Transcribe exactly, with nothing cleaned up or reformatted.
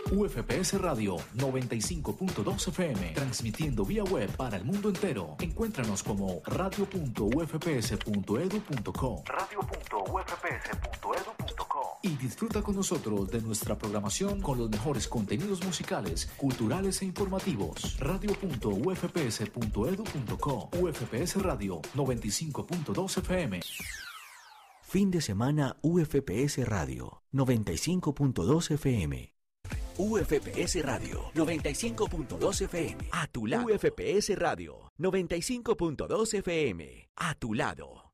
U F P S Radio noventa y cinco punto dos F M, transmitiendo vía web para el mundo entero. Encuéntranos como radio punto u f p s punto e d u punto co. radio punto u f p s punto e d u punto co. Y disfruta con nosotros de nuestra programación con los mejores contenidos musicales, culturales e informativos. radio punto u f p s punto e d u punto co. U F P S Radio noventa y cinco punto dos F M. Fin de semana U F P S Radio noventa y cinco punto dos F M. U F P S Radio noventa y cinco punto dos F M. A tu lado. U F P S Radio noventa y cinco punto dos F M. A tu lado.